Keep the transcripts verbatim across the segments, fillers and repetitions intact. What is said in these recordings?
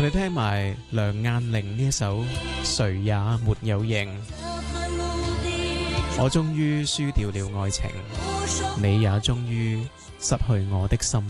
同你聽埋梁雁玲呢一首《誰也沒有贏》。我終於輸掉了愛情，你也終於失去我的心。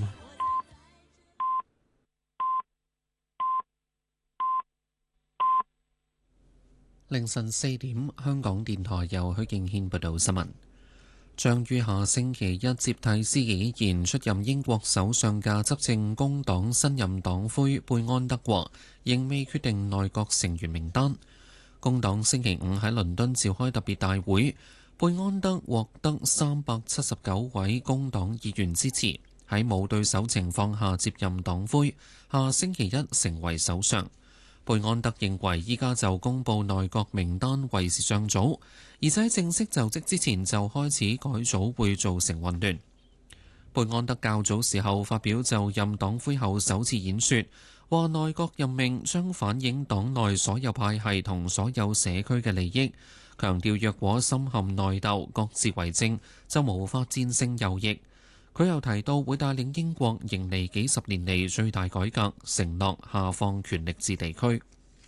凌晨四點，香港電台由許敬軒報道新聞。將於下星期一接替施紀賢出任英國首相嘅執政工黨新任黨魁貝安德話，仍未決定內閣成員名單。工黨星期五喺倫敦召開特別大會，貝安德獲得三百七十九位工黨議員支持，喺冇對手情況下接任黨魁，下星期一成為首相。貝安德認為依家就公布內閣名單為時尚早，而且喺正式就職之前就開始改組會造成混亂。貝安德較早時候發表就任黨魁後首次演說，話內閣任命將反映黨內所有派系同所有社區嘅利益，強調若果深陷內鬥、各自為政，就無法戰勝右翼。佢又提到會帶領英國迎嚟幾十年嚟最大改革，承諾下放權力至地區。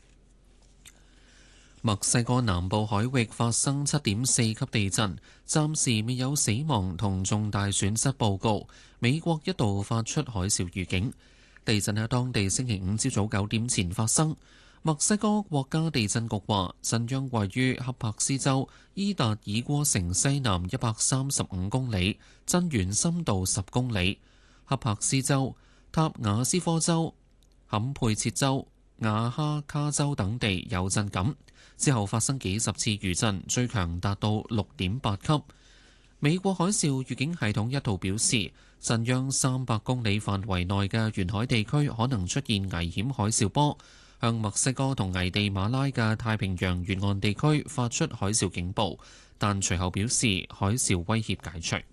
墨西哥南部海域發生七點四級地震，暫時未有死亡同重大損失報告。美國一度發出海嘯預警。地震喺當地星期五朝早九點前發生。墨西哥國家地震局話，震央位於恰帕斯州伊達爾戈城西南一百三十五公里，震源深度十公里。恰帕斯州、塔瓦斯科州、坎佩切州、瓦哈卡州等地有震感，之後發生幾十次餘震，最強達到六點八級。美國海嘯預警系統一度表示，震央三百公里範圍內嘅沿海地區可能出現危險海嘯波，向墨西哥同危地馬拉嘅太平洋沿岸地區發出海嘯警報，但隨後表示海嘯威脅解除。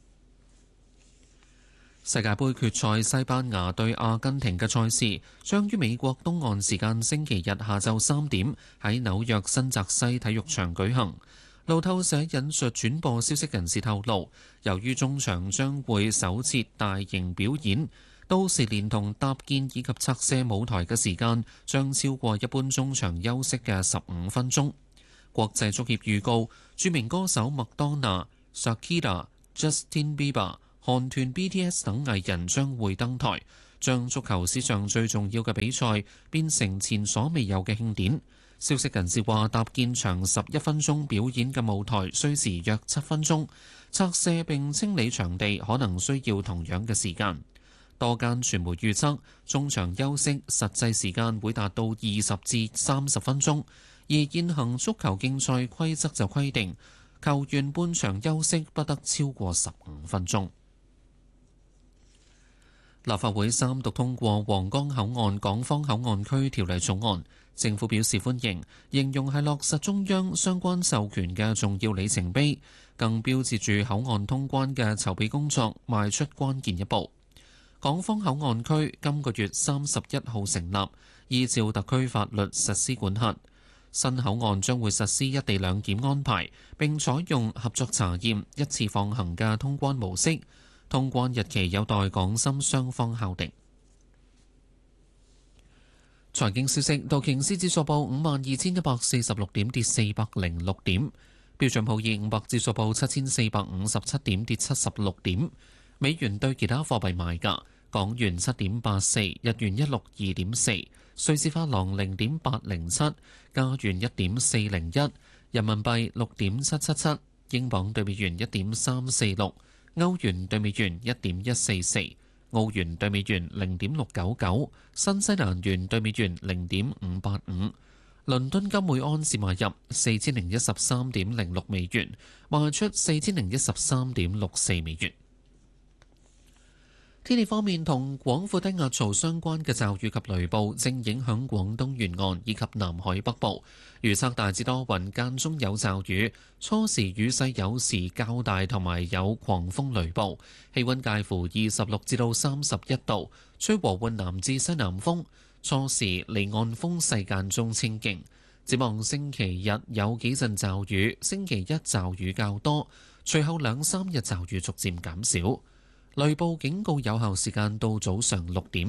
世界盃決賽西班牙對阿根廷嘅賽事將於美國東岸時間星期日下晝三點喺紐約新澤西體育場舉行。路透社引述轉播消息人士透露，由於中場將會首設大型表演，到時連同搭建以及拆卸舞台嘅時間將超過一般中場休息嘅十五分鐘。國際足協預告，著名歌手麥當娜、Shakira、Justin Bieber、韓團 B T S 等藝人將會登台，將足球史上最重要嘅比賽變成前所未有嘅慶典。消息人士話，搭建長十一分鐘表演嘅舞台需時約七分鐘，拆卸並清理場地可能需要同樣嘅時間。多間傳媒預測，中場休息實際時間會達到二十至三十分鐘，而現行足球競賽規則就規定，球員半場休息不得超過十五分鐘。立法會三讀通過皇崗口岸港方口岸區條例草案，政府表示歡迎，形容係落實中央相關授權嘅重要里程碑，更標誌住口岸通關嘅籌備工作邁出關鍵一步。港方口岸區今個月三十一號成立，依照特區法律實施管轄。新口岸將會實施一地兩檢安排，並採用合作查驗、一次放行嘅通關模式。通關日期有待港深雙方敲定。財經消息，道瓊斯指數報五萬二千一百四十六點，跌四百零六點；標準普爾五百指數報七千四百五十七點，跌七十六點。美元對其他貨幣賣價：港元七點八四，日元一六二點四，瑞士法郎零點八零七，加元一點四零一，人民幣六點七七七，英鎊對美元一點三四六。歐元對美元一點一四四，澳元對美元零點六九九，新西蘭元對美元零點五八五。倫敦金每安士買入四千零一十三點零六美元，賣出四千零一十三點六四美元。天氣方面，同廣闊低壓槽相關嘅驟雨及雷暴正影響廣東沿岸以及南海北部。預測大致多雲，間中有驟雨，初時雨勢有時較大，同埋有狂風雷暴。氣溫介乎二十六至到三十一度，吹和緩南至西南風。初時離岸風勢間中清勁。展望星期日有幾陣驟雨，星期一驟雨較多，隨後兩三日驟雨逐漸減少。雷暴警告有效時間到早上六點。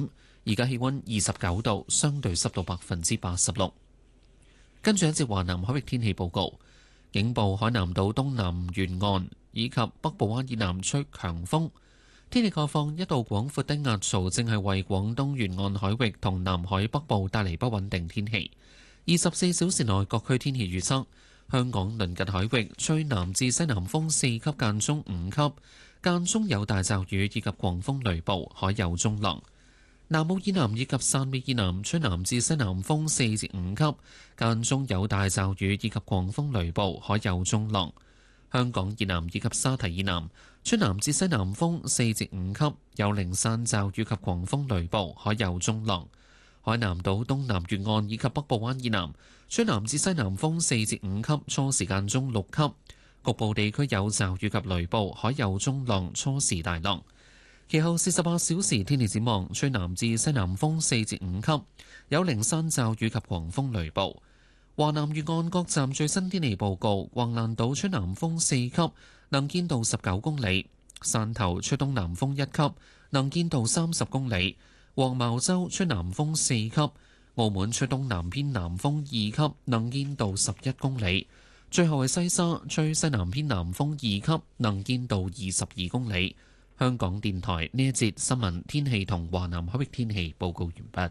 而家氣溫二十九度，相對濕度百分之八十六。跟住一節華南海域天氣報告，警報海南島東南沿岸以及北部灣以南吹強風。天氣概況，一道廣闊的壓槽正係為廣東沿岸海域同南海北部帶嚟不穩定天氣。二十四小時內各區天氣預測：香港鄰近海域吹南至西南風四級間中五級，間中有大驟雨以及狂風雷暴，海有中浪。南澳以南以及汕尾以南吹南至西南風四至五級，間中有大驟雨以及狂風雷暴，海有中浪。香港以南以及沙堤以南吹南至西南風四至五級，有零散驟雨及狂風雷暴，海有中浪。海南島東南沿岸以及北部灣以南吹南至西南風四至五級，初時間中六級，局部地區有驟雨及雷暴，海有中浪，初時大浪。其後四十八小時天氣展望，吹南至西南風四至五級，有零散驟雨及狂風雷暴。華南沿岸各站最新天氣報告：橫瀾島吹南風四級，能見度十九公里；汕頭吹東南風一級，能見度三十公里；黃茅洲吹南風四級；澳門吹東南偏南風二級，能見度十一公里；最後係西沙吹西南偏南風二級，能見度二十二公里。香港電台呢一節新聞天氣同華南海域天氣報告完畢。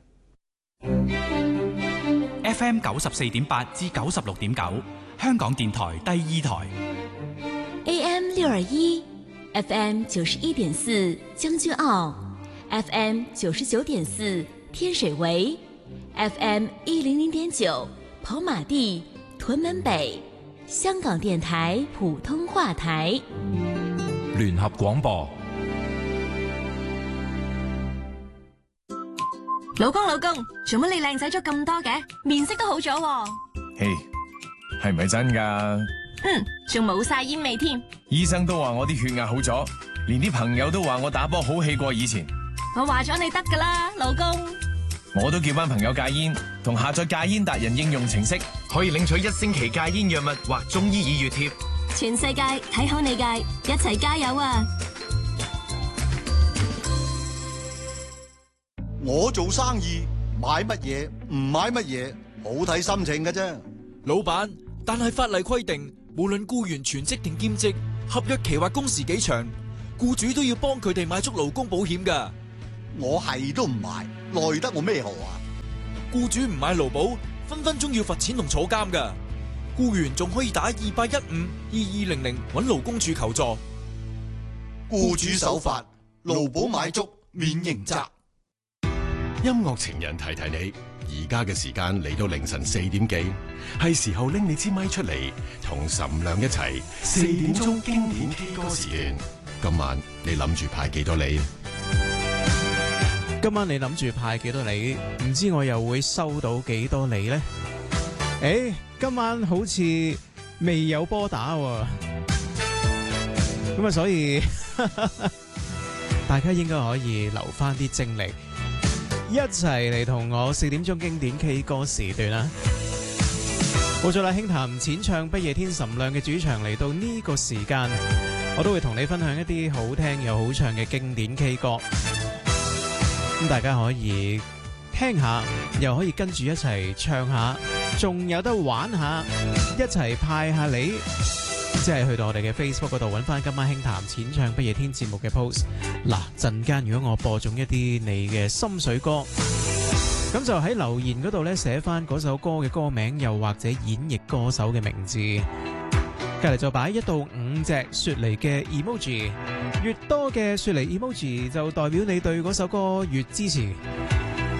F M 九十四點八至九十六點九，香港電台第二台。 A M 六二一 ，F M 九十一點四將軍澳 ，F M 九十九點四天水圍 ，F M 一零零點九跑馬地屯門北，香港電台普通話台。 聯合廣播。 老公老公，做乜你靚仔咗咁多嘅？面色都好咗喎。 嘿，係咪真噶？ 嗯，仲冇晒煙味添。 醫生都話我啲血壓好咗，連啲朋友都話我打波好氣過以前。 我話咗你得噶啦，老公。 我都叫班朋友戒煙，同下載戒煙達人應用程式，可以領取一星期戒煙藥物或中醫耳穴貼。 全世界睇好你戒，一齊加油啊！ 我做生意買乜嘢唔買乜嘢，好睇心情嘅啫。 老闆，但係法例規定，無論僱員全職定兼職，合約期或工時幾長，僱主都要幫佢哋買足勞工保險㗎。 我係都唔買，奈得我咩何啊？ 僱主唔買勞保，分分鐘要罰錢同坐監㗎。僱員仲可以打二八一五二二零零揾勞工處求助。 僱主守法，勞保買足免刑責。 音樂情人提提你，而家嘅時間嚟到凌晨四點幾，係時候拎你支咪出嚟，同岑亮一齊四點鐘經典 K 歌時段。今晚你諗住派幾多梨？ 今晚你諗住派幾多梨？唔知我又會收到幾多梨呢？誒，今晚好似未有波打喎，咁啊，所以大家應該可以留翻啲精力，一齊嚟同我四點鐘經典 K 歌時段啦。冇錯啦，輕談淺唱不夜天岑亮嘅主場嚟到呢個時間，我都會同你分享一啲好聽又好唱嘅經典 K 歌，咁大家可以聽下，又可以跟住一齊唱下，仲有得玩下，一齊派下你，即係去到我哋嘅 Facebook 嗰度揾翻今晚輕談淺唱不夜天節目嘅 post。嗱，陣間如果我播中一啲你嘅心水歌，咁就喺留言嗰度咧寫翻嗰首歌嘅歌名，又或者演繹歌手嘅名字，隔籬就擺一到五隻雪梨嘅 emoji， 越多嘅雪梨 emoji 就代表你對嗰首歌越支持。